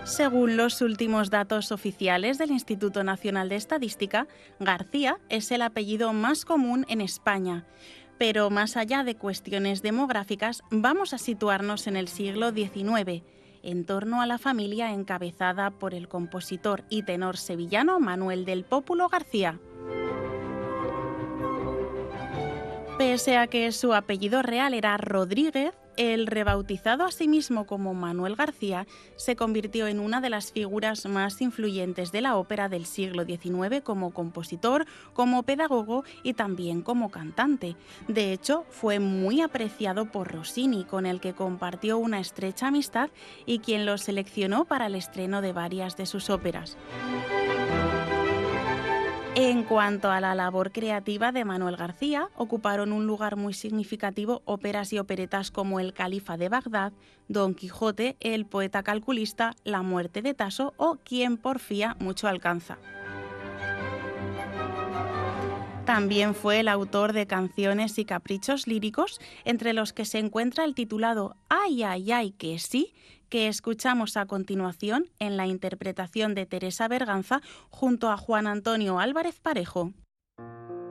Según los últimos datos oficiales del Instituto Nacional de Estadística, García es el apellido más común en España. Pero más allá de cuestiones demográficas, vamos a situarnos en el siglo XIX, en torno a la familia encabezada por el compositor y tenor sevillano Manuel del Pópulo García. Pese a que su apellido real era Rodríguez, el rebautizado a sí mismo como Manuel García se convirtió en una de las figuras más influyentes de la ópera del siglo XIX como compositor, como pedagogo y también como cantante. De hecho, fue muy apreciado por Rossini, con el que compartió una estrecha amistad y quien lo seleccionó para el estreno de varias de sus óperas. En cuanto a la labor creativa de Manuel García, ocuparon un lugar muy significativo óperas y operetas como El Califa de Bagdad, Don Quijote, El poeta calculista, La muerte de Tasso o Quien porfía mucho alcanza. También fue el autor de canciones y caprichos líricos, entre los que se encuentra el titulado Ay, ay, ay, que sí, que escuchamos a continuación en la interpretación de Teresa Berganza junto a Juan Antonio Álvarez Parejo.